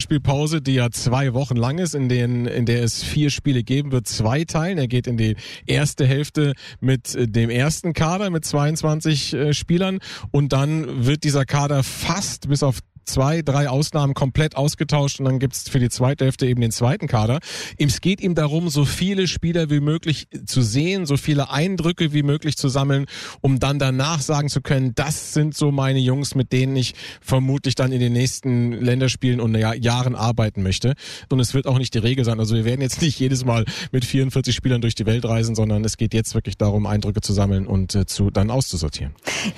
Länderspielpause, die ja 2 Wochen lang ist, in der es 4 Spiele geben wird, 2 teilen. Er geht in die erste Hälfte mit dem ersten Kader mit 22 Spielern und dann wird dieser Kader fast bis auf 2, 3 Ausnahmen komplett ausgetauscht und dann gibt's für die zweite Hälfte eben den zweiten Kader. Es geht ihm darum, so viele Spieler wie möglich zu sehen, so viele Eindrücke wie möglich zu sammeln, um dann danach sagen zu können, das sind so meine Jungs, mit denen ich vermutlich dann in den nächsten Länderspielen und Jahren arbeiten möchte. Und es wird auch nicht die Regel sein. Also wir werden jetzt nicht jedes Mal mit 44 Spielern durch die Welt reisen, sondern es geht jetzt wirklich darum, Eindrücke zu sammeln und dann auszusortieren.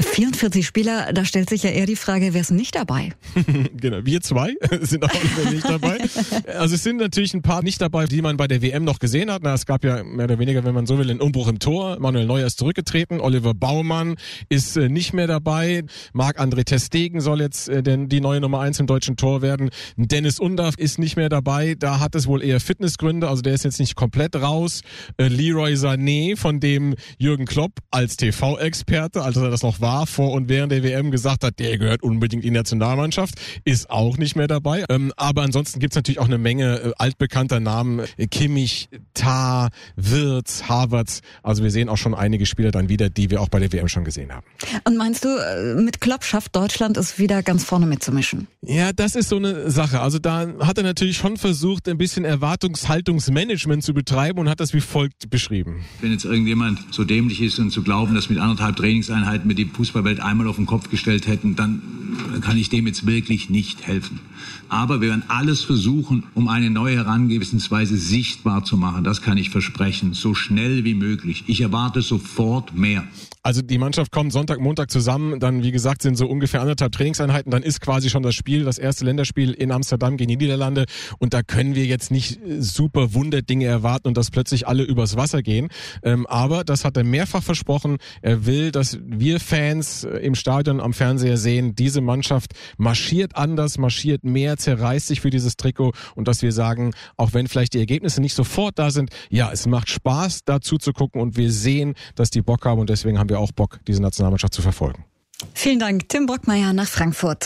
44 Spieler, da stellt sich ja eher die Frage, wer ist nicht dabei? Genau, wir 2 sind auch nicht dabei. Also es sind natürlich ein paar nicht dabei, die man bei der WM noch gesehen hat. Es gab ja mehr oder weniger, wenn man so will, einen Umbruch im Tor. Manuel Neuer ist zurückgetreten, Oliver Baumann ist nicht mehr dabei. Marc-André ter Stegen soll jetzt die neue Nummer 1 im deutschen Tor werden. Dennis Undaff ist nicht mehr dabei. Da hat es wohl eher Fitnessgründe, also der ist jetzt nicht komplett raus. Leroy Sané, von dem Jürgen Klopp als TV-Experte, als er das noch war, vor und während der WM gesagt hat, der gehört unbedingt in die Nationalmannschaft, ist auch nicht mehr dabei. Aber ansonsten gibt's natürlich auch eine Menge altbekannter Namen. Kimmich, Tah, Wirtz, Havertz. Also wir sehen auch schon einige Spieler dann wieder, die wir auch bei der WM schon gesehen haben. Und meinst du, mit Klopp schafft Deutschland es wieder ganz vorne mitzumischen? Ja, das ist so eine Sache. Also da hat er natürlich schon versucht, ein bisschen Erwartungshaltungsmanagement zu betreiben und hat das wie folgt beschrieben. Wenn jetzt irgendjemand so dämlich ist und zu glauben, dass mit 1,5 Trainingseinheiten wir die Fußballwelt einmal auf den Kopf gestellt hätten, dann kann ich dem jetzt wirklich nicht helfen. Aber wir werden alles versuchen, um eine neue Herangehensweise sichtbar zu machen. Das kann ich versprechen, so schnell wie möglich. Ich erwarte sofort mehr. Also die Mannschaft kommt Sonntag, Montag zusammen, dann wie gesagt sind so ungefähr 1,5 Trainingseinheiten, dann ist quasi schon das Spiel, das erste Länderspiel in Amsterdam gegen die Niederlande und da können wir jetzt nicht super Wunderdinge erwarten und dass plötzlich alle übers Wasser gehen, aber das hat er mehrfach versprochen, er will, dass wir Fans im Stadion am Fernseher sehen, diese Mannschaft marschiert anders, marschiert mehr, zerreißt sich für dieses Trikot und dass wir sagen, auch wenn vielleicht die Ergebnisse nicht sofort da sind, ja, es macht Spaß dazu zu gucken und wir sehen, dass die Bock haben und deswegen haben wir auch Bock, diese Nationalmannschaft zu verfolgen. Vielen Dank, Tim Brockmeier nach Frankfurt.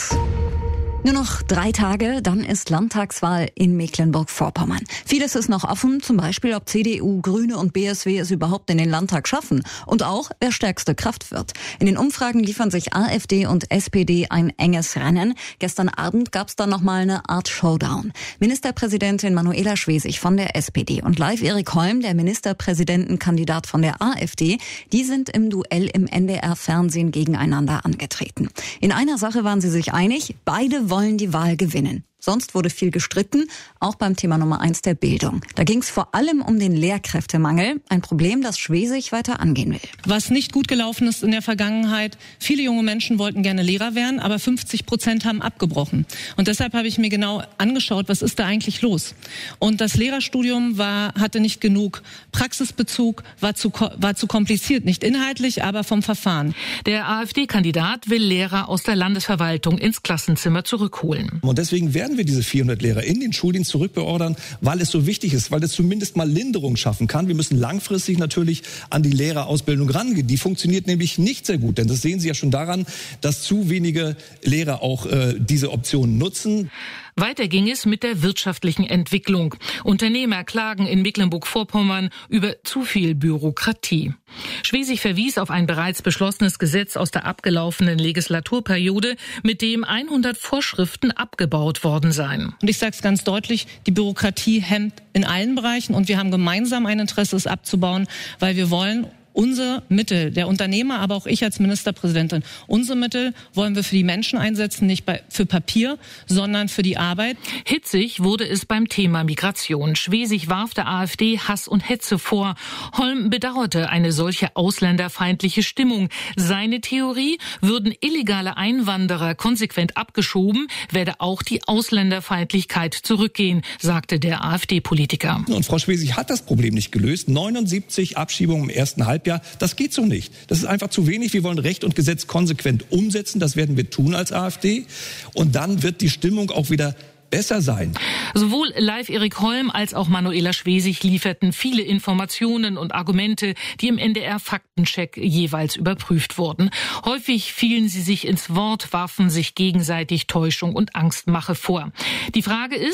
Nur noch 3 Tage, dann ist Landtagswahl in Mecklenburg-Vorpommern. Vieles ist noch offen, zum Beispiel ob CDU, Grüne und BSW es überhaupt in den Landtag schaffen und auch, wer stärkste Kraft wird. In den Umfragen liefern sich AfD und SPD ein enges Rennen. Gestern Abend gab es dann nochmal eine Art Showdown. Ministerpräsidentin Manuela Schwesig von der SPD und Leif Erik Holm, der Ministerpräsidentenkandidat von der AfD, die sind im Duell im NDR-Fernsehen gegeneinander angetreten. In einer Sache waren sie sich einig, beide wollen die Wahl gewinnen. Sonst wurde viel gestritten, auch beim Thema Nummer 1 der Bildung. Da ging es vor allem um den Lehrkräftemangel, ein Problem, das Schwesig weiter angehen will. Was nicht gut gelaufen ist in der Vergangenheit, viele junge Menschen wollten gerne Lehrer werden, aber 50% haben abgebrochen. Und deshalb habe ich mir genau angeschaut, was ist da eigentlich los? Und das Lehrerstudium hatte nicht genug Praxisbezug, war zu kompliziert, nicht inhaltlich, aber vom Verfahren. Der AfD-Kandidat will Lehrer aus der Landesverwaltung ins Klassenzimmer zurückholen. Und deswegen werden wir diese 400 Lehrer in den Schuldienst zurückbeordern, weil es so wichtig ist, weil es zumindest mal Linderung schaffen kann. Wir müssen langfristig natürlich an die Lehrerausbildung rangehen. Die funktioniert nämlich nicht sehr gut, denn das sehen Sie ja schon daran, dass zu wenige Lehrer auch diese Option nutzen. Weiter ging es mit der wirtschaftlichen Entwicklung. Unternehmer klagen in Mecklenburg-Vorpommern über zu viel Bürokratie. Schwesig verwies auf ein bereits beschlossenes Gesetz aus der abgelaufenen Legislaturperiode, mit dem 100 Vorschriften abgebaut worden seien. Und ich sage es ganz deutlich, die Bürokratie hemmt in allen Bereichen und wir haben gemeinsam ein Interesse, es abzubauen, weil wir wollen unsere Mittel, der Unternehmer, aber auch ich als Ministerpräsidentin, unsere Mittel wollen wir für die Menschen einsetzen, nicht für Papier, sondern für die Arbeit. Hitzig wurde es beim Thema Migration. Schwesig warf der AfD Hass und Hetze vor. Holm bedauerte eine solche ausländerfeindliche Stimmung. Seine Theorie, würden illegale Einwanderer konsequent abgeschoben, werde auch die Ausländerfeindlichkeit zurückgehen, sagte der AfD-Politiker. Und Frau Schwesig hat das Problem nicht gelöst. 79 Abschiebungen im ersten Halbjahr. Das geht so nicht. Das ist einfach zu wenig. Wir wollen Recht und Gesetz konsequent umsetzen. Das werden wir tun als AfD. Und dann wird die Stimmung auch wieder besser sein. Sowohl Leif Erik Holm als auch Manuela Schwesig lieferten viele Informationen und Argumente, die im NDR-Faktencheck jeweils überprüft wurden. Häufig fielen sie sich ins Wort, warfen sich gegenseitig Täuschung und Angstmache vor. Die Frage ist,